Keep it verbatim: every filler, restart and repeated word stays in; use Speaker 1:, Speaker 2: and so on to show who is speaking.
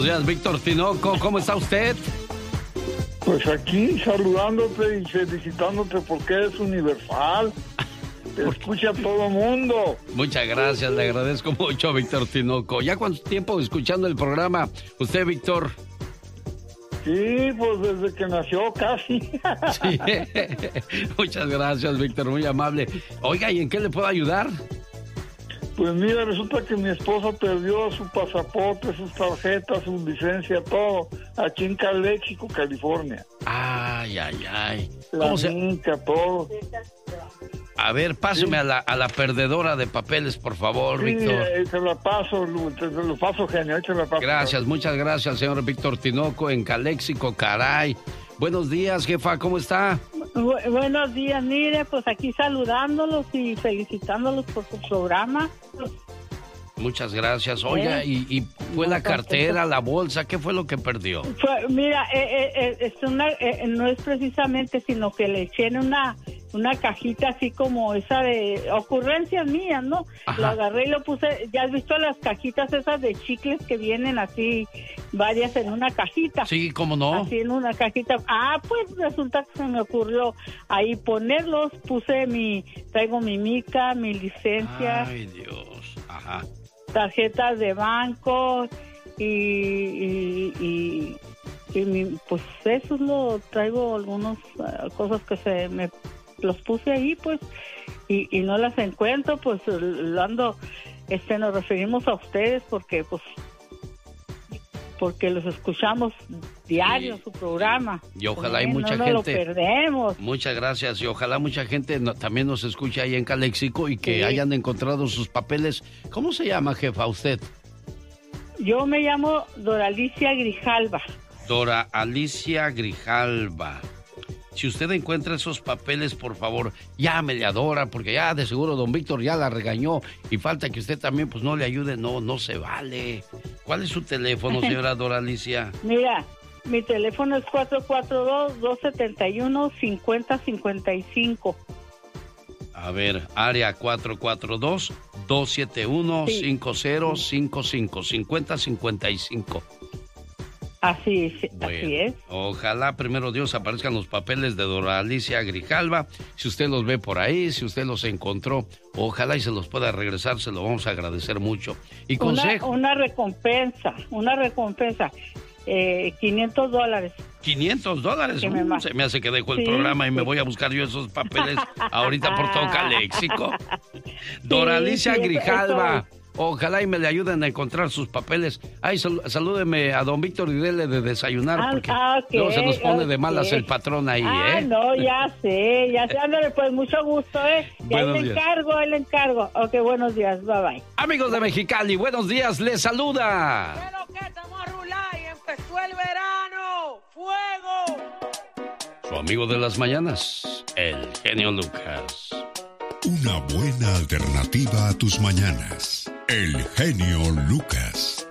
Speaker 1: Buenos días, Víctor Tinoco. ¿Cómo está usted?
Speaker 2: Pues aquí saludándote y felicitándote porque eres universal. Te escucha todo el mundo.
Speaker 1: Muchas gracias, le agradezco mucho, Víctor Tinoco. ¿Ya cuánto tiempo escuchando el programa usted, Víctor?
Speaker 2: Sí, pues desde que nació casi.
Speaker 1: Sí. Muchas gracias, Víctor, muy amable. Oiga, ¿y en qué le puedo ayudar?
Speaker 2: Pues mira, resulta que mi esposa perdió su pasaporte, sus tarjetas, su licencia, todo, aquí en Calexico, California.
Speaker 1: Ay, ay, ay.
Speaker 2: La
Speaker 1: ¿Cómo se...?
Speaker 2: finca, todo.
Speaker 1: A ver, páseme sí. a, la, a la perdedora de papeles, por favor,
Speaker 2: sí,
Speaker 1: Víctor.
Speaker 2: Eh, te la paso, te, te lo paso, genio, te la paso.
Speaker 1: Gracias, muchas gracias, señor Víctor Tinoco, en Calexico, caray. Buenos días, jefa, ¿cómo está?
Speaker 3: Bu- buenos días, mire, pues aquí saludándolos y felicitándolos por su programa.
Speaker 1: Muchas gracias. Oiga, ¿Eh? y, y fue no, la cartera, la bolsa, ¿qué fue lo que perdió?
Speaker 3: Fue, mira, eh, eh, es una, eh, no es precisamente, sino que le eché en una, una cajita así como esa de ocurrencias mías, ¿no? Ajá. Lo agarré y lo puse, ¿ya has visto las cajitas esas de chicles que vienen así, varias en una cajita?
Speaker 1: Sí, ¿cómo no?
Speaker 3: Así en una cajita. Ah, pues resulta que se me ocurrió ahí ponerlos, puse mi, traigo mi mica, mi licencia.
Speaker 1: Ay, Dios, ajá.
Speaker 3: Tarjetas de banco y, y, y, y mi, pues eso es lo, traigo algunas uh, cosas que se me los puse ahí pues y, y no las encuentro, pues lo ando, este nos referimos a ustedes porque pues porque los escuchamos diario, sí, su programa.
Speaker 1: Y ojalá hay
Speaker 3: eh,
Speaker 1: mucha
Speaker 3: no,
Speaker 1: gente.
Speaker 3: No lo perdemos.
Speaker 1: Muchas gracias. Y ojalá mucha gente no, también nos escuche ahí en Calexico y que sí. hayan encontrado sus papeles. ¿Cómo se llama, jefa, usted?
Speaker 3: Yo me llamo Dora Alicia Grijalva.
Speaker 1: Dora Alicia Grijalva. Si usted encuentra esos papeles, por favor, llámele a Dora, porque ya de seguro don Víctor ya la regañó y falta que usted también pues no le ayude. No, no se vale. ¿Cuál es su teléfono, señora Dora Alicia?
Speaker 3: Mira, mi teléfono es cuatro cuatro dos, dos siete uno, cinco cero cinco cinco.
Speaker 1: A ver, área cuatro cuatro dos, dos siete uno, cinco cero cinco cinco, cinco cero cinco cinco.
Speaker 3: Así es,
Speaker 1: bueno,
Speaker 3: así es.
Speaker 1: Ojalá, primero Dios, aparezcan los papeles de Dora Alicia Grijalva. Si usted los ve por ahí, si usted los encontró, ojalá y se los pueda regresar, se lo vamos a agradecer mucho. Y consejo.
Speaker 3: Una, una recompensa, una recompensa, eh, quinientos dólares.
Speaker 1: ¿quinientos dólares?
Speaker 3: Me
Speaker 1: uh, se me hace que dejo el sí, programa y sí. me voy a buscar yo esos papeles ahorita por todo Calexico. Dora sí, Alicia sí, Grijalva. Eso, eso... Ojalá y me le ayuden a encontrar sus papeles. Ay, sal, salúdeme a don Víctor y dele de desayunar, ah, porque ah, okay, luego se nos pone okay. de malas el patrón ahí,
Speaker 3: ah,
Speaker 1: ¿eh?
Speaker 3: no, ya sé, ya sé. Ándale, pues, mucho gusto, ¿eh? Y ahí le días. encargo, ahí le encargo. Ok, buenos días, bye, bye.
Speaker 1: Amigos de Mexicali, buenos días, les saluda.
Speaker 4: Pero que estamos a rular y empezó el verano. ¡Fuego!
Speaker 1: Su amigo de las mañanas, el genio Lucas.
Speaker 5: Una buena alternativa a tus mañanas. El genio Lucas.